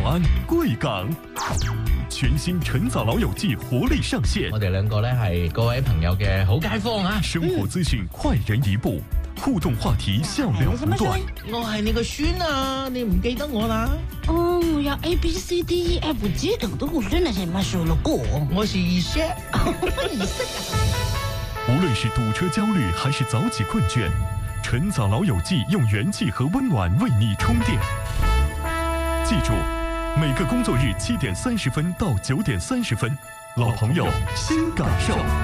安贵港。全新晨早老友记活力上线， 我哋兩個咧係各位朋友嘅好街坊啊！ 生活資訊快人一步，互動話題笑料不斷。 我係你個孫啊，你唔記得我啦？ 哦，我要 ABCDEF 記得的，我真的是沒說了過。 我是二叔。 無論是堵車焦慮還是早起困倦，晨早老友記用元氣和溫暖為你充電。記住，每個工作日7點30分到9點30分，老朋友新感受。